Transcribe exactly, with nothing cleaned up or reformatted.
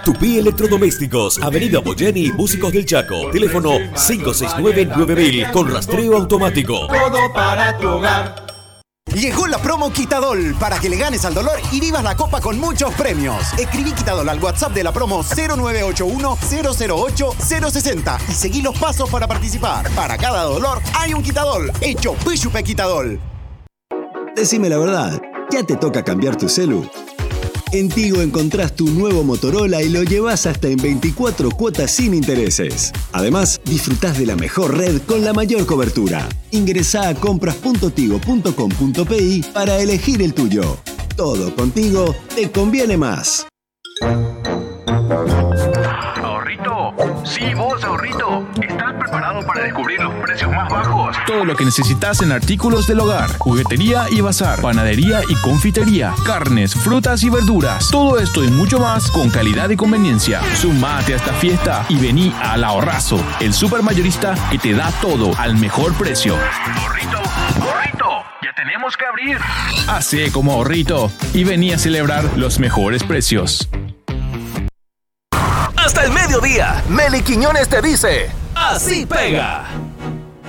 Tupí Electrodomésticos, Avenida Boyeni, Músicos del Chaco. Teléfono cinco seis nueve nueve mil con rastreo automático. Todo para tu hogar. Llegó la promo Quitadol para que le ganes al dolor y vivas la copa con muchos premios. Escribí Quitadol al WhatsApp de la promo cero nueve ocho uno cero cero ocho cero seis cero y seguí los pasos para participar. Para cada dolor hay un Quitadol. Hecho Pishupe Quitadol. Decime la verdad, ¿ya te toca cambiar tu celu? En Tigo encontrás tu nuevo Motorola y lo llevas hasta en veinticuatro cuotas sin intereses. Además, disfrutás de la mejor red con la mayor cobertura. Ingresá a compras punto tigo punto com punto pi para elegir el tuyo. Todo contigo te conviene más. ¿Ahorrito? Sí, vos, ahorrito. ¿Estás preparado para descubrir los precios más bajos? Todo lo que necesitas en artículos del hogar, juguetería y bazar, panadería y confitería, carnes, frutas y verduras. Todo esto y mucho más con calidad y conveniencia. Sumate a esta fiesta y vení al Ahorrazo, el supermayorista que te da todo al mejor precio. ¡Ahorrito! ¡Ahorrito! ¡Ya tenemos que abrir! Hacé como Ahorrito y vení a celebrar los mejores precios. Hasta el mediodía, Meli Quiñones te dice: ¡así pega!